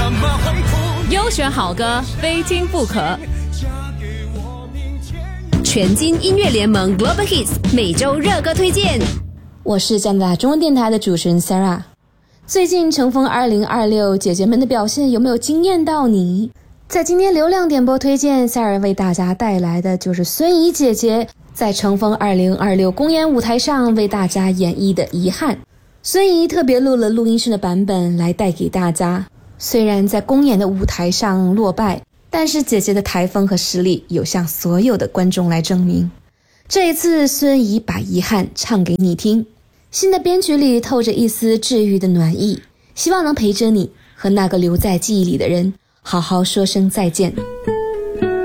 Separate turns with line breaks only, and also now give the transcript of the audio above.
优选好歌，非听不可。
全金音乐联盟 Global Hits 每周热歌推荐。
我是加拿大中文电台的主持人 Sarah。最近乘风2026姐姐们的表现有没有惊艳到你？在今天流量点播推荐，Sarah为大家带来的就是孙怡姐姐在乘风2026公演舞台上为大家演绎的遗憾。孙怡特别录了录音室的版本来带给大家，虽然在公演的舞台上落败，但是姐姐的台风和实力有向所有的观众来证明。这一次孙怡把遗憾唱给你听，新的编曲里透着一丝治愈的暖意，希望能陪着你和那个留在记忆里的人好好说声再见。